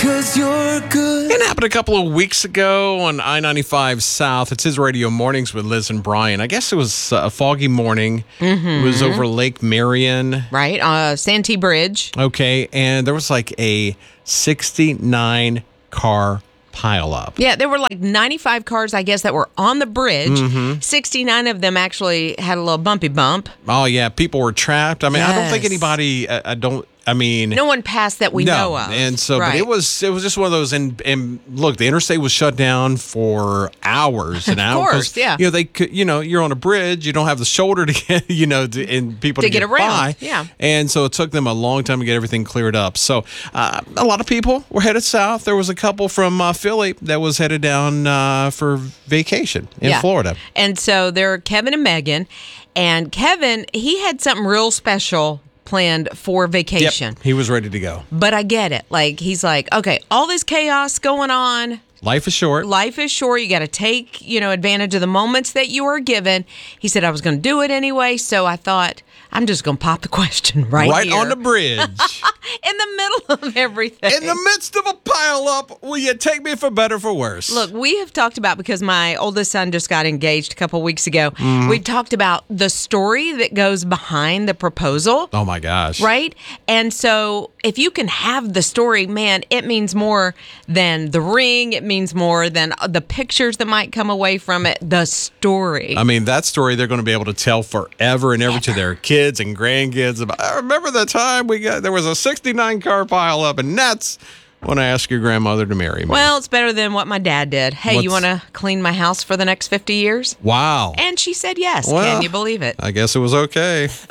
'cause you're good. It happened a couple of weeks ago on I-95 South. It's his Radio Mornings with Liz and Brian. I guess it was a foggy morning. It was over Lake Marion. Right, Santee Bridge. Okay, and there was like a 69-car pileup. Yeah, there were like 95 cars, I guess, that were on the bridge. 69 of them actually had a little bumpy bump. Oh, yeah, people were trapped. I mean, I don't think Yes. anybody, No one passed that we know of. And so, right. but it was just one of those. And look, the interstate was shut down for hours and hours. Of course, yeah. They could. You're on a bridge. You don't have the shoulder to get. And people To to get around, by. yeah. And so it took them a long time to get everything cleared up. So a lot of people were headed south. There was a couple from Philly that was headed down for vacation in Florida. And so there are Kevin and Megan. And Kevin, he had something real special planned for vacation. Yep, he was ready to go. But I get it. Like, he's like, okay, all this chaos going on. Life is short. Life is short. You got to take, advantage of the moments that you are given. He said, I was going to do it anyway. So I thought, I'm just going to pop the question right here. on the bridge. In the middle of everything. In the midst of a pileup, will you take me for better or for worse? Look, we have talked about, because my oldest son just got engaged a couple weeks ago, we talked about the story that goes behind the proposal. Oh, my gosh. Right? And so if you can have the story, man, it means more than the ring. It means more than the pictures that might come away from it. The story. I mean, that story they're going to be able to tell forever and ever to their kids and grandkids. I remember the time there was a 69-car pileup, and that's when I asked your grandmother to marry me. Well, it's better than what my dad did. Hey, you want to clean my house for the next 50 years? Wow. And she said yes. Well, Can you believe it? I guess it was okay.